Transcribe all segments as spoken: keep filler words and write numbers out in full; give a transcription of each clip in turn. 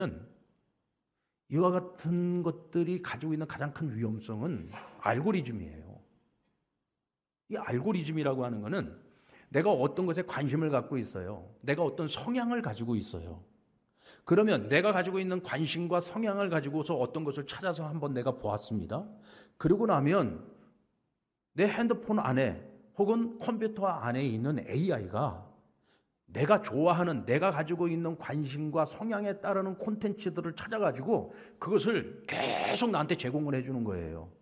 이와 같은 것들이 가지고 있는 가장 큰 위험성은 알고리즘이에요. 이 알고리즘이라고 하는 것은 내가 어떤 것에 관심을 갖고 있어요. 내가 어떤 성향을 가지고 있어요. 그러면 내가 가지고 있는 관심과 성향을 가지고서 어떤 것을 찾아서 한번 내가 보았습니다. 그러고 나면 내 핸드폰 안에 혹은 컴퓨터 안에 있는 에이아이가 내가 좋아하는, 내가 가지고 있는 관심과 성향에 따르는 콘텐츠들을 찾아가지고 그것을 계속 나한테 제공을 해주는 거예요.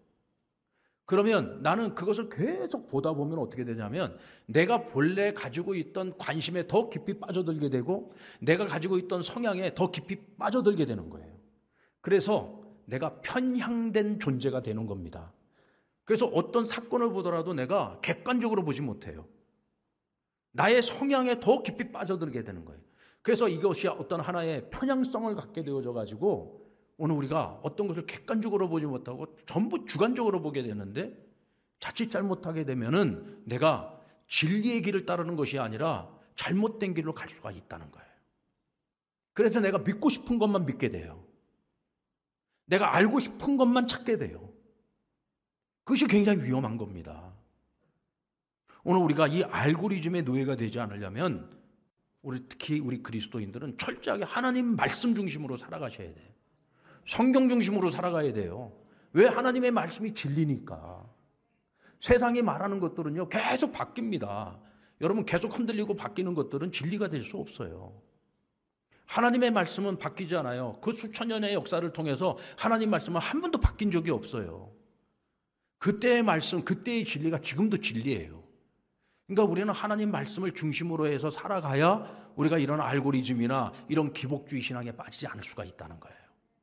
그러면 나는 그것을 계속 보다 보면 어떻게 되냐면 내가 본래 가지고 있던 관심에 더 깊이 빠져들게 되고 내가 가지고 있던 성향에 더 깊이 빠져들게 되는 거예요. 그래서 내가 편향된 존재가 되는 겁니다. 그래서 어떤 사건을 보더라도 내가 객관적으로 보지 못해요. 나의 성향에 더 깊이 빠져들게 되는 거예요. 그래서 이것이 어떤 하나의 편향성을 갖게 되어져 가지고 오늘 우리가 어떤 것을 객관적으로 보지 못하고 전부 주관적으로 보게 되는데 자칫 잘못하게 되면은 내가 진리의 길을 따르는 것이 아니라 잘못된 길로 갈 수가 있다는 거예요. 그래서 내가 믿고 싶은 것만 믿게 돼요. 내가 알고 싶은 것만 찾게 돼요. 그것이 굉장히 위험한 겁니다. 오늘 우리가 이 알고리즘의 노예가 되지 않으려면 우리 특히 우리 그리스도인들은 철저하게 하나님 말씀 중심으로 살아가셔야 돼요. 성경 중심으로 살아가야 돼요. 왜? 하나님의 말씀이 진리니까. 세상이 말하는 것들은요 계속 바뀝니다. 여러분 계속 흔들리고 바뀌는 것들은 진리가 될 수 없어요. 하나님의 말씀은 바뀌지 않아요. 그 수천 년의 역사를 통해서 하나님 말씀은 한 번도 바뀐 적이 없어요. 그때의 말씀, 그때의 진리가 지금도 진리예요. 그러니까 우리는 하나님 말씀을 중심으로 해서 살아가야 우리가 이런 알고리즘이나 이런 기복주의 신앙에 빠지지 않을 수가 있다는 거예요.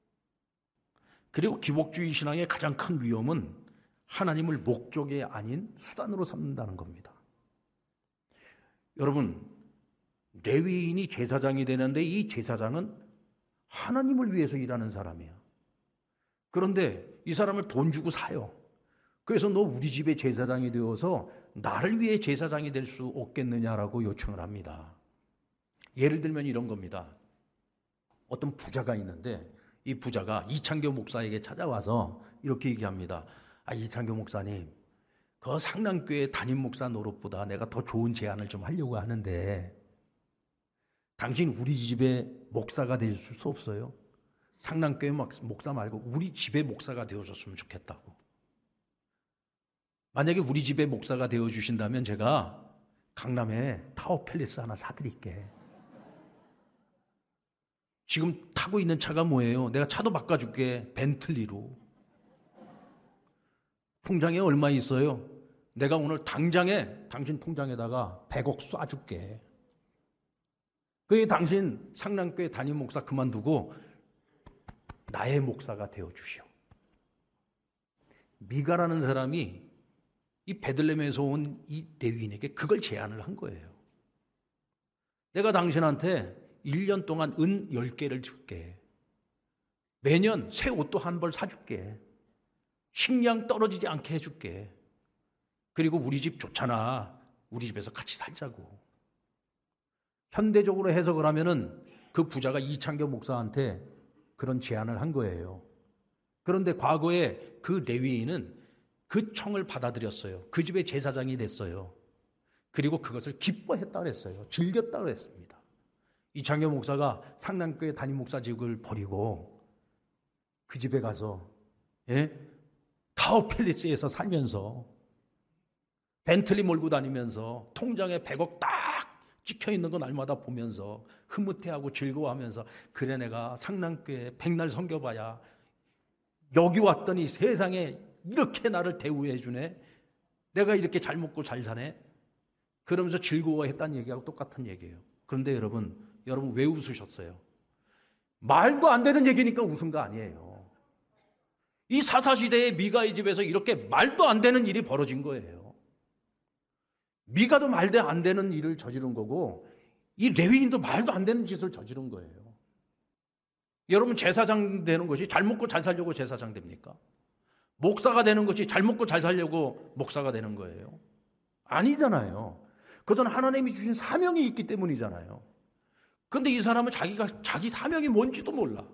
그리고 기복주의 신앙의 가장 큰 위험은 하나님을 목적이 아닌 수단으로 삼는다는 겁니다. 여러분, 레위인이 제사장이 되는데 이 제사장은 하나님을 위해서 일하는 사람이야. 그런데 이 사람을 돈 주고 사요. 그래서 너 우리 집의 제사장이 되어서 나를 위해 제사장이 될 수 없겠느냐라고 요청을 합니다. 예를 들면 이런 겁니다. 어떤 부자가 있는데 이 부자가 이창교 목사에게 찾아와서 이렇게 얘기합니다. 아, 이창교 목사님, 그 상남교회 담임 목사 노릇보다 내가 더 좋은 제안을 좀 하려고 하는데 당신 우리 집의 목사가 될 수 없어요? 상남교회 목사 말고 우리 집의 목사가 되어줬으면 좋겠다고. 만약에 우리 집의 목사가 되어주신다면 제가 강남에 타워 팰리스 하나 사드릴게. 지금 타고 있는 차가 뭐예요? 내가 차도 바꿔줄게. 벤틀리로. 통장에 얼마 있어요? 내가 오늘 당장에 당신 통장에다가 백억 쏴줄게. 그게 당신 상남교회 담임 목사 그만두고 나의 목사가 되어주시오. 미가라는 사람이 이 베들레헴에서 온 이 레위인에게 그걸 제안을 한 거예요. 내가 당신한테 일 년 동안 은 열 개를 줄게. 매년 새 옷도 한 벌 사줄게. 식량 떨어지지 않게 해줄게. 그리고 우리 집 좋잖아. 우리 집에서 같이 살자고. 현대적으로 해석을 하면은 그 부자가 이창교 목사한테 그런 제안을 한 거예요. 그런데 과거에 그 레위인은 그 청을 받아들였어요. 그 집의 제사장이 됐어요. 그리고 그것을 기뻐했다 그랬어요. 즐겼다 그랬습니다. 이창교 목사가 상남교회 담임 목사직을 버리고 그 집에 가서 예? 타워 팰리스에서 살면서 벤틀리 몰고 다니면서 통장에 백억 딱 찍혀있는 거 날마다 보면서 흐뭇해하고 즐거워하면서 그래 내가 상남교회 백날 섬겨봐야 여기 왔더니 세상에 이렇게 나를 대우해 주네. 내가 이렇게 잘 먹고 잘 사네. 그러면서 즐거워했다는 얘기하고 똑같은 얘기예요. 그런데 여러분, 여러분 왜 웃으셨어요? 말도 안 되는 얘기니까 웃은 거 아니에요. 이 사사시대의 미가의 집에서 이렇게 말도 안 되는 일이 벌어진 거예요. 미가도 말도 안 되는 일을 저지른 거고 이 레위인도 말도 안 되는 짓을 저지른 거예요. 여러분 제사장 되는 것이 잘 먹고 잘 살려고 제사장 됩니까? 목사가 되는 것이 잘 먹고 잘 살려고 목사가 되는 거예요? 아니잖아요. 그것은 하나님이 주신 사명이 있기 때문이잖아요. 근데 이 사람은 자기가 자기 사명이 뭔지도 몰라.